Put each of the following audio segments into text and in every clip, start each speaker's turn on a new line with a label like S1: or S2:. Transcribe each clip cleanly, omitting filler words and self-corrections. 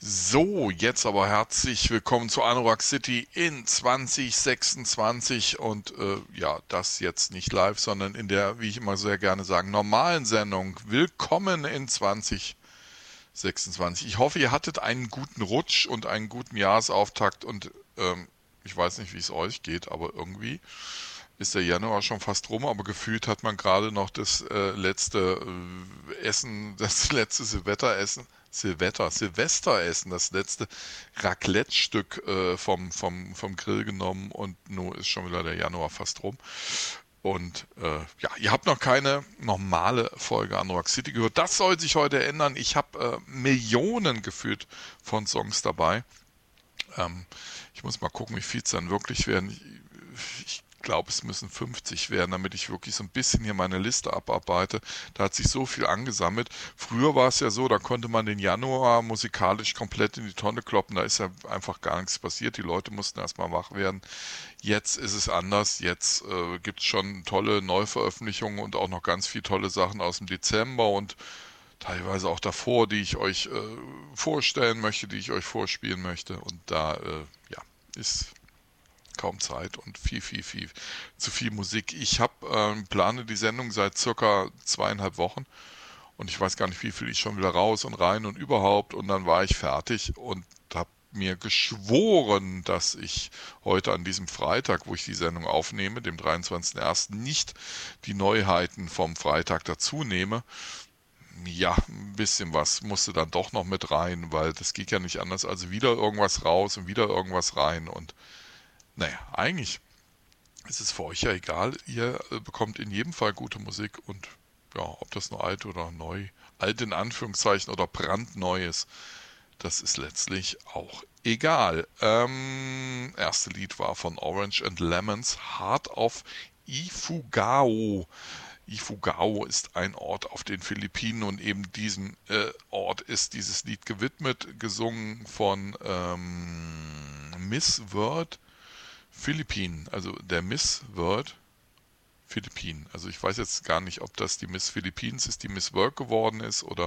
S1: So, jetzt aber herzlich willkommen zu Anorak City in 2026 und ja, das jetzt nicht live, sondern in der, wie ich immer sehr gerne sage, normalen Sendung. Willkommen in 2026. Ich hoffe, ihr hattet einen guten Rutsch und einen guten Jahresauftakt und ich weiß nicht, wie es euch geht, aber irgendwie ist der Januar schon fast rum, aber gefühlt hat man gerade noch das letzte Essen, das letzte Silvesteressen, das letzte Raclette-Stück vom Grill genommen und nun ist schon wieder der Januar fast rum. Und ja, ihr habt noch keine normale Folge an Rock City gehört. Das soll sich heute ändern. Ich habe Millionen gefühlt von Songs dabei. Ähm, Ich muss mal gucken, wie viel es dann wirklich werden. Ich glaube, es müssen 50 werden, damit ich wirklich so ein bisschen hier meine Liste abarbeite. Da hat sich so viel angesammelt. Früher war es ja so, da konnte man den Januar musikalisch komplett in die Tonne kloppen. Da ist ja einfach gar nichts passiert. Die Leute mussten erstmal wach werden. Jetzt ist es anders. Jetzt gibt es schon tolle Neuveröffentlichungen und auch noch ganz viele tolle Sachen aus dem Dezember und teilweise auch davor, die ich euch vorstellen möchte, die ich euch vorspielen möchte. Und da ja, ist kaum Zeit und viel zu viel Musik. Ich plane die Sendung seit circa 2,5 Wochen und ich weiß gar nicht, wie viel ich schon wieder raus und rein und überhaupt und dann war ich fertig und habe mir geschworen, dass ich heute an diesem Freitag, wo ich die Sendung aufnehme, dem 23.01., nicht die Neuheiten vom Freitag dazu nehme. Ja, ein bisschen was musste dann doch noch mit rein, weil das geht ja nicht anders. Also wieder irgendwas raus und wieder irgendwas rein und naja, eigentlich ist es für euch ja egal. Ihr bekommt in jedem Fall gute Musik und ja, ob das nur alt oder neu, alt in Anführungszeichen oder brandneu ist, das ist letztlich auch egal. Erste Lied war von Orange and Lemons, Heart of Ifugao. Ifugao ist ein Ort auf den Philippinen und eben diesem Ort ist dieses Lied gewidmet, gesungen von Miss World Philippinen, also der Miss World Philippinen. Also ich weiß jetzt gar nicht, ob das die Miss Philippines ist, die Miss World geworden ist oder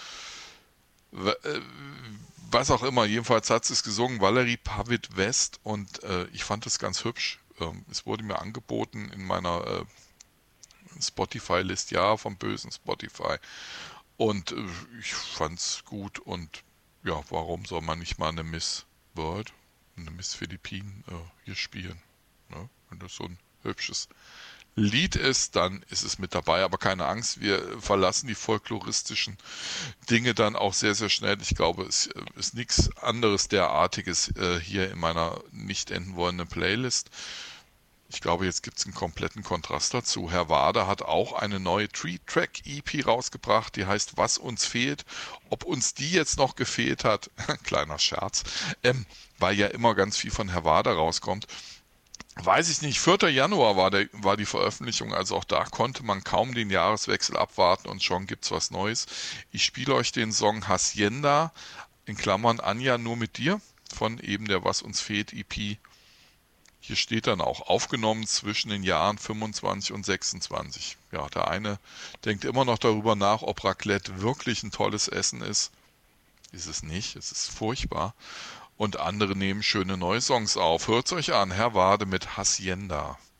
S1: was auch immer. Jedenfalls hat sie es gesungen, Valerie Pavitt West und ich fand es ganz hübsch. Es wurde mir angeboten in meiner Spotify-List, ja, vom bösen Spotify. Und ich fand's gut und ja, warum soll man nicht mal eine Miss World, eine Miss Philippinen hier spielen? Ne? Wenn das so ein hübsches Lied ist, dann ist es mit dabei, aber keine Angst, wir verlassen die folkloristischen Dinge dann auch sehr, sehr schnell. Ich glaube, es ist nichts anderes derartiges hier in meiner nicht enden wollenden Playlist. Ich glaube, jetzt gibt es einen kompletten Kontrast dazu. Herr Wader hat auch eine neue Three-Track-EP rausgebracht, die heißt Was uns fehlt. Ob uns die jetzt noch gefehlt hat, kleiner Scherz, weil ja immer ganz viel von Herr Wader rauskommt. Weiß ich nicht, 4. Januar war die Veröffentlichung, also auch da konnte man kaum den Jahreswechsel abwarten und schon gibt's was Neues. Ich spiele euch den Song Hacienda, in Klammern Anja nur mit dir, von eben der Was uns fehlt EP. Hier steht dann auch aufgenommen zwischen den Jahren 25 und 26. Ja, der eine denkt immer noch darüber nach, ob Raclette wirklich ein tolles Essen ist. Ist es nicht, es ist furchtbar. Und andere nehmen schöne neue Songs auf. Hört's euch an, Herr Wade mit Hacienda.